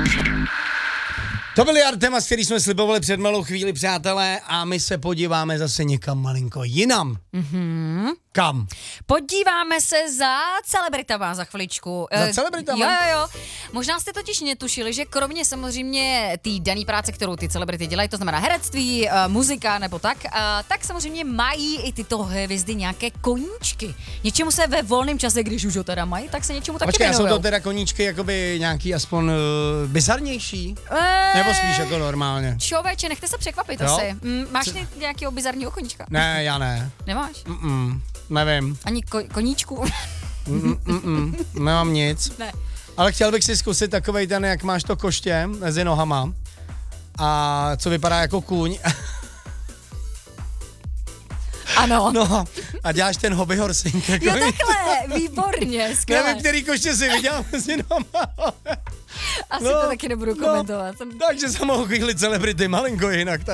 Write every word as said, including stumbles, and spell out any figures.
To byly Artemas, který jsme slibovali před malou chvíli, přátelé, a my se podíváme zase někam malinko jinam. Mm-hmm. Kam? Podíváme se za celebritama za chviličku. Za celebritama? Jo, jo, jo. Možná jste totiž netušili, že kromě samozřejmě té dané práce, kterou ty celebrity dělají, to znamená herectví, muzika nebo tak, tak samozřejmě mají i tyto hvězdy nějaké koníčky. Něčemu se ve volném čase, když už ho teda mají, tak se něčemu taky Počkej, věnujou. jsou to teda koníčky jakoby nějaký aspoň uh, bizarnější? Eee, Nebo spíš jako normálně? Člověče, nechte se překvapit Jo? asi. Mm, máš ty nějakého bizarního koníčka? Ne, já ne. Nemáš? Mm-mm, nevím. Ani ko- koníčku? Mm-mm, mm-mm, nemám nic. Ne. Ale chtěl bych si zkusit takovej ten, jak máš to koště mezi nohama a co vypadá jako kůň. Ano. No a děláš ten hobby horsing. Jako Jo, takhle, výborně, skvěle. Nevím, který koště si viděl mezi nohama. Asi No, to taky nebudu komentovat. No, takže jsem mohl chvíli celebrity malinko jinak tady.